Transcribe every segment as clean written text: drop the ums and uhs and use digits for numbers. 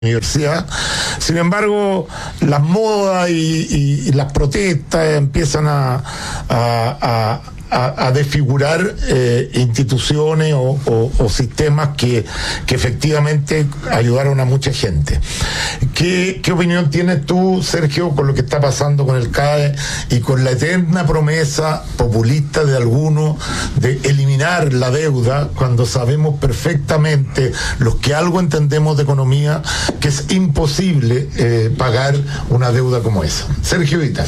universidad. Sin embargo, las modas y las protestas empiezan a desfigurar instituciones o sistemas que efectivamente ayudaron a mucha gente. ¿Qué opinión tienes tú, Sergio, con lo que está pasando con el CAE y con la eterna promesa populista de algunos de eliminar la deuda, cuando sabemos perfectamente, los que algo entendemos de economía, que es imposible pagar una deuda como esa? Sergio Vital.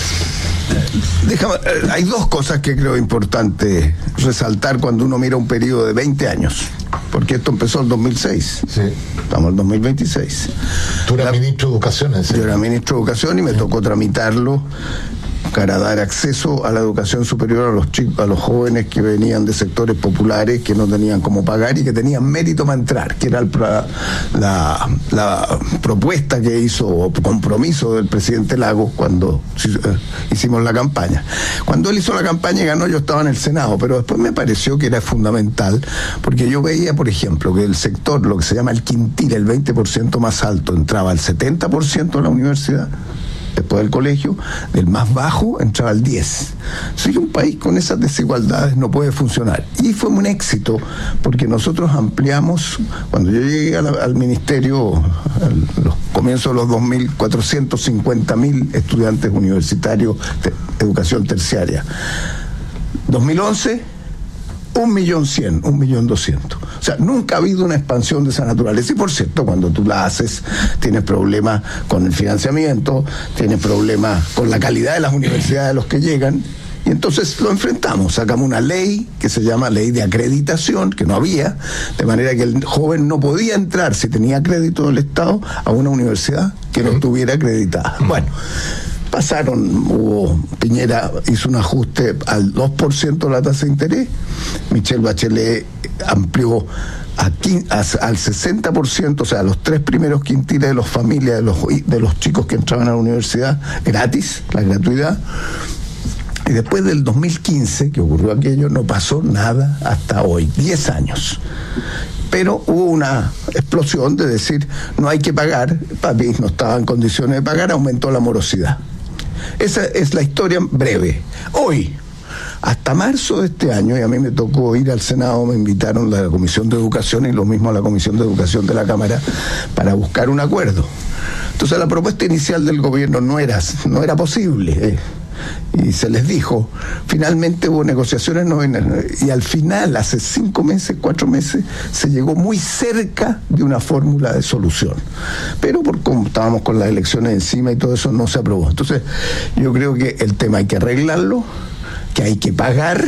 Hay dos cosas que creo importante resaltar cuando uno mira un periodo de 20 años, porque esto empezó en 2006. Sí. Estamos en 2026. Tú eras ministro de Educación, ¿sí? Yo era ministro de Educación y me tocó tramitarlo para dar acceso a la educación superior a los jóvenes que venían de sectores populares, que no tenían cómo pagar y que tenían mérito para entrar, que era la propuesta que hizo, o compromiso del presidente Lagos cuando hicimos la campaña. Cuando él hizo la campaña y ganó, yo estaba en el Senado, pero después me pareció que era fundamental, porque yo veía, por ejemplo, que el sector, lo que se llama el quintil, el 20% más alto, entraba al 70% a la universidad, después del colegio, del más bajo entraba al 10%. Así que un país con esas desigualdades no puede funcionar. Y fue un éxito, porque nosotros ampliamos, cuando yo llegué al ministerio, a los comienzos de los 2000, 450.000 estudiantes universitarios de educación terciaria. 2011, 1.100.000, 1.200.000. O sea, nunca ha habido una expansión de esa naturaleza. Y por cierto, cuando tú la haces, tienes problemas con el financiamiento, tienes problemas con la calidad de las universidades a los que llegan. Y entonces lo enfrentamos, sacamos una ley que se llama ley de acreditación, que no había, de manera que el joven no podía entrar, si tenía crédito del Estado, a una universidad que no estuviera acreditada. Bueno, Piñera hizo un ajuste al 2% de la tasa de interés, Michelle Bachelet amplió al 60%, o sea, a los 3 primeros quintiles de las familias de los chicos que entraban a la universidad, gratis, la gratuidad. Y después del 2015, que ocurrió aquello, no pasó nada hasta hoy, 10 años. Pero hubo una explosión de decir, no hay que pagar, papi no estaba en condiciones de pagar, aumentó la morosidad. Esa es la historia breve. Hoy, hasta marzo de este año, y a mí me tocó ir al Senado, me invitaron a la Comisión de Educación y lo mismo a la Comisión de Educación de la Cámara para buscar un acuerdo. Entonces la propuesta inicial del gobierno no era posible. Y se les dijo, finalmente hubo negociaciones y al final, hace 5 meses, 4 meses, se llegó muy cerca de una fórmula de solución. Pero como estábamos con las elecciones encima y todo eso, no se aprobó. Entonces, yo creo que el tema hay que arreglarlo, que hay que pagar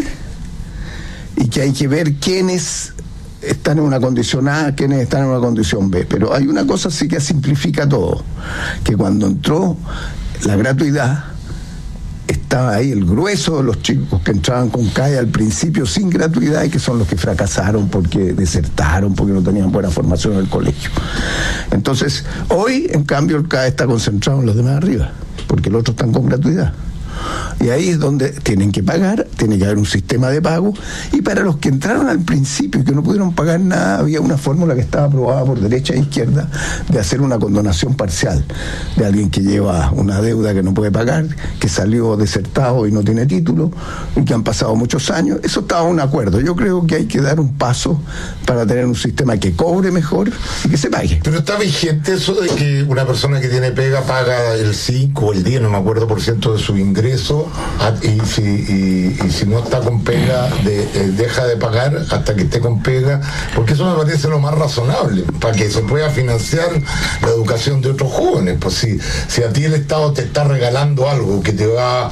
y que hay que ver quiénes están en una condición A, quienes están en una condición B. Pero hay una cosa sí que simplifica todo, que cuando entró la gratuidad, estaba ahí el grueso de los chicos que entraban con CAE al principio sin gratuidad y que son los que fracasaron porque desertaron, porque no tenían buena formación en el colegio. Entonces, hoy, en cambio, el CAE está concentrado en los demás arriba, porque los otros están con gratuidad. Y ahí es donde tienen que pagar, tiene que haber un sistema de pago, y para los que entraron al principio y que no pudieron pagar nada, había una fórmula que estaba aprobada por derecha e izquierda de hacer una condonación parcial de alguien que lleva una deuda que no puede pagar, que salió desertado y no tiene título, y que han pasado muchos años. Eso estaba en un acuerdo. Yo creo que hay que dar un paso para tener un sistema que cobre mejor y que se pague. Pero está vigente eso de que una persona que tiene pega paga el 5 o el 10, no me acuerdo, por ciento de su ingreso, y si no está con pega deja de pagar hasta que esté con pega, porque eso me parece lo más razonable para que se pueda financiar la educación de otros jóvenes. Pues si a ti el Estado te está regalando algo que te va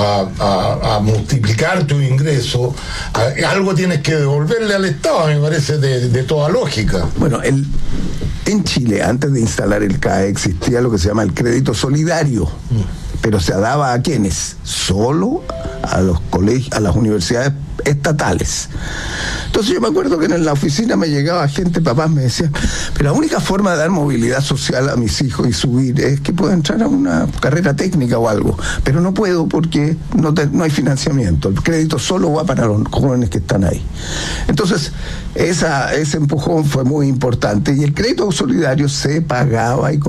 a multiplicar tu ingreso, algo tienes que devolverle al Estado, me parece de toda lógica. Bueno, en Chile, antes de instalar el CAE, existía lo que se llama el crédito solidario. Pero se daba ¿a quiénes? Solo a los colegios, a las universidades estatales. Entonces yo me acuerdo que en la oficina me llegaba gente, papás me decían, pero la única forma de dar movilidad social a mis hijos y subir es que pueda entrar a una carrera técnica o algo, pero no puedo porque no hay financiamiento, el crédito solo va para los jóvenes que están ahí. Entonces ese empujón fue muy importante y el crédito solidario se pagaba y